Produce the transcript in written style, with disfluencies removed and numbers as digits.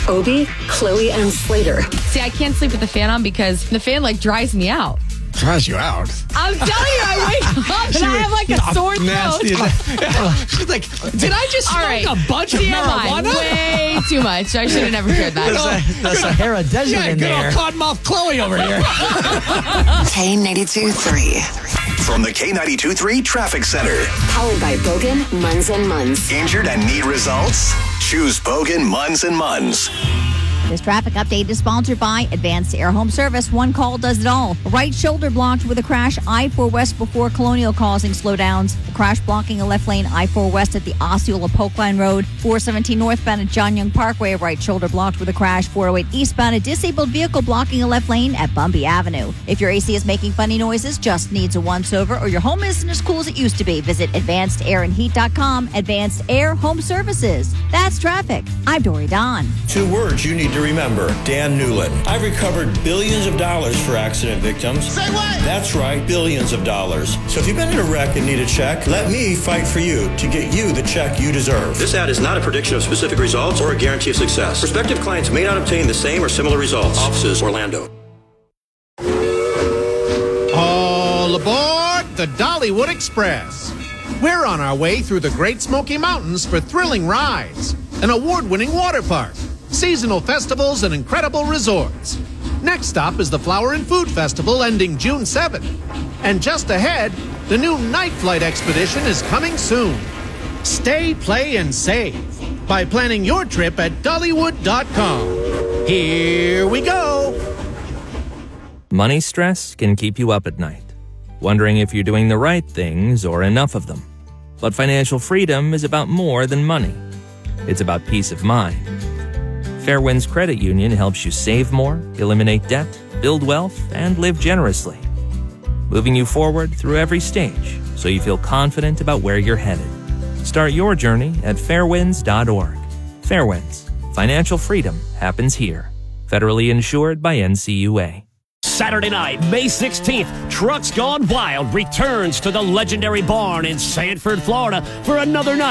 Obi, Chloe, and Slater. See, I can't sleep with the fan on because the fan dries me out. Dries you out. I'm telling you, I wake up and I have a sore throat. She's like, did I just smoke a bunch of marijuana? Way too much. I should have never shared that. The Sahara Desert in there. Good old Cottonmouth Chloe over here. K92.3. From the K92.3 Traffic Center. Powered by Bogan, Munz & Munz. Injured and need results? Choose Bogan, Munz & Munz. This traffic update is sponsored by Advanced Air Home Service. One call does it all. Right shoulder blocked with a crash. I-4 West before Colonial causing slowdowns. The crash blocking a left lane. I-4 West at the Osceola Polkline Road. 417 northbound at John Young Parkway. Right shoulder blocked with a crash. 408 eastbound. A disabled vehicle blocking a left lane at Bumby Avenue. If your AC is making funny noises, just needs a once-over, or your home isn't as cool as it used to be, visit AdvancedAirandHeat.com. Advanced Air Home Services. That's traffic. I'm Dory Don. 2 words you need to remember. Dan Newland. I've recovered billions of dollars for accident victims. Say what? That's right, billions of dollars. So if you've been in a wreck and need a check, let me fight for you to get you the check you deserve. This ad is not a prediction of specific results or a guarantee of success. Prospective clients may not obtain the same or similar results. Offices, Orlando. All aboard the Dollywood Express. We're on our way through the Great Smoky Mountains for thrilling rides, an award-winning water park, seasonal festivals, and incredible resorts. Next stop is the Flower and Food Festival ending June 7th. And just ahead, the new Night Flight Expedition is coming soon. Stay, play, and save by planning your trip at Dollywood.com. Here we go. Money stress can keep you up at night, wondering if you're doing the right things or enough of them. But financial freedom is about more than money. It's about peace of mind. Fairwinds Credit Union helps you save more, eliminate debt, build wealth, and live generously, moving you forward through every stage so you feel confident about where you're headed. Start your journey at fairwinds.org. Fairwinds. Financial freedom happens here. Federally insured by NCUA. Saturday night, May 16th, Trucks Gone Wild returns to the legendary barn in Sanford, Florida for another night